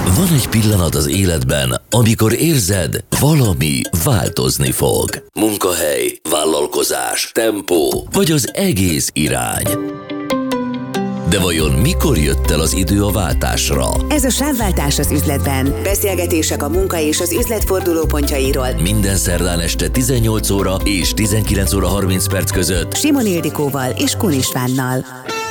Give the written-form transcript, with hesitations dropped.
Van egy pillanat az életben, amikor érzed, valami változni fog. Munkahely, vállalkozás, tempó, vagy az egész irány. De vajon mikor jött el az idő a váltásra? Ez a Sávváltás az üzletben. Beszélgetések a munka és az üzlet fordulópontjairól. Minden szerdán este 18 óra és 19 óra 30 perc között Simon Ildikóval és Kun Istvánnal.